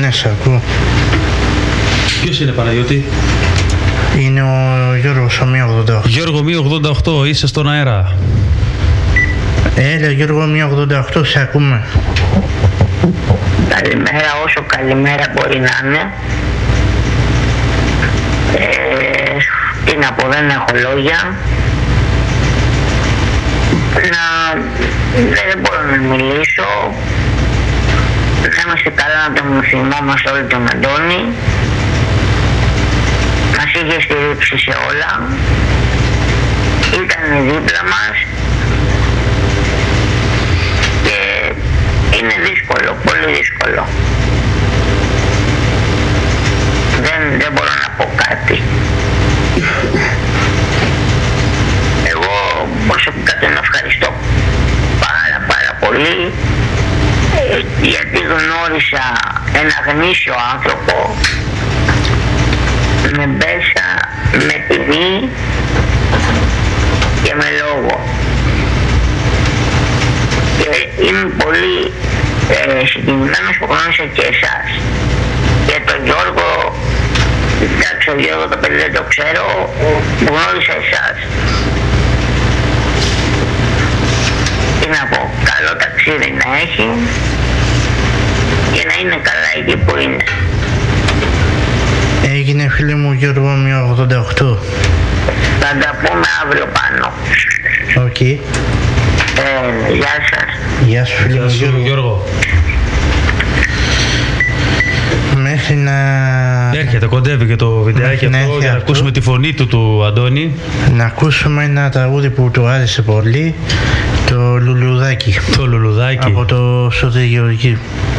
Ναι, σ' ακούω. Ποιος είναι, Παναγιώτη? Είναι ο Γιώργος ο 188. Γιώργο 188, είσαι στον αέρα. Έλα Γιώργο 188, σε ακούμε. Καλημέρα, όσο καλημέρα μπορεί να είναι. Τι να πω, δεν έχω λόγια. Δεν μπορώ να μιλήσω. Θα είμαστε καλά να τον θυμόμαστε όλοι τον Αντώνη. Μας είχε στηρίξει σε όλα. Ήταν δίπλα μας. Και είναι δύσκολο, πολύ δύσκολο. Δεν μπορώ να πω κάτι. Εγώ προσωπικά τον ευχαριστώ πάρα πολύ, γιατί γνώρισα ένα γνήσιο άνθρωπο με μπέσα, με τιμή και με λόγο. Και είμαι πολύ συγκινημένος που γνώρισα και εσάς. Και τον Γιώργο, εντάξει, ο Γιώργο το παιδί δεν το ξέρω, γνώρισα εσάς. Τι να πω, καλό ταξίδι να έχει και να είναι καλά εκεί που είναι. Έγινε φίλε μου Γιώργο 188. Θα τα πούμε αύριο πάνω. Οκ. Γεια σας. Γεια σου φίλε μου Γιώργο. Μέχρι να... Έρχεται, κοντεύει και το βιντεάκι αυτό για να ακούσουμε τη φωνή του Αντώνη. Να ακούσουμε ένα τραγούδι που του άρεσε πολύ, το Λουλουδάκι. Το Λουλουδάκι. Από το Σωτήρη Γεωργίου.